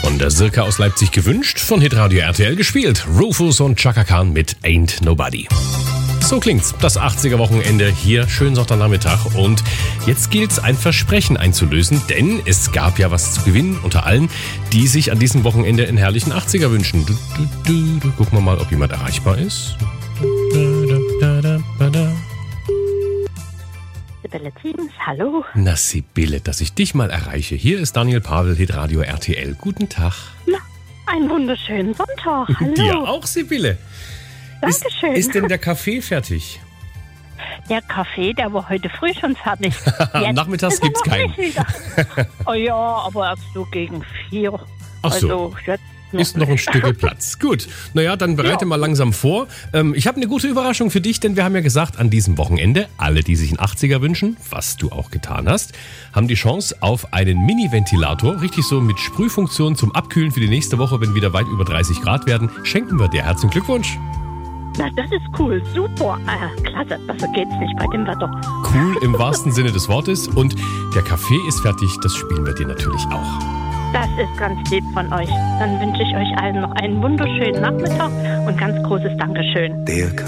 Von der Sirka aus Leipzig gewünscht, von Hitradio RTL gespielt. Rufus und Chaka Khan mit Ain't Nobody. So klingt's, das 80er-Wochenende hier, schönen Sonntagnachmittag. Und jetzt gilt's, ein Versprechen einzulösen, denn es gab ja was zu gewinnen unter allen, die sich an diesem Wochenende einen herrlichen 80er wünschen. Gucken wir mal, ob jemand erreichbar ist. Sibylle Ziebens, hallo. Na Sibylle, dass ich dich mal erreiche. Hier ist Daniel Pavel, Hitradio RTL. Guten Tag. Na, einen wunderschönen Sonntag, hallo. Dir auch, Sibylle. Dankeschön. Ist denn der Kaffee fertig? Der Kaffee, der war heute früh schon fertig. Nachmittags gibt's keinen. Oh ja, aber erst so gegen 4. Ach so. Also jetzt Ist noch ein Stück Platz. Gut, naja, dann bereite mal langsam vor. Ich habe eine gute Überraschung für dich, denn wir haben ja gesagt, an diesem Wochenende, alle, die sich einen 80er wünschen, was du auch getan hast, haben die Chance auf einen Mini-Ventilator, richtig so mit Sprühfunktion zum Abkühlen für die nächste Woche, wenn wieder weit über 30 Grad werden. Schenken wir dir. Herzlichen Glückwunsch. Na, das ist cool, super. Klasse, besser geht's nicht bei dem Wetter. Cool im wahrsten Sinne des Wortes. Und der Kaffee ist fertig, das spielen wir dir natürlich auch. Das ist ganz lieb von euch. Dann wünsche ich euch allen noch einen wunderschönen Nachmittag und ganz großes Dankeschön. Der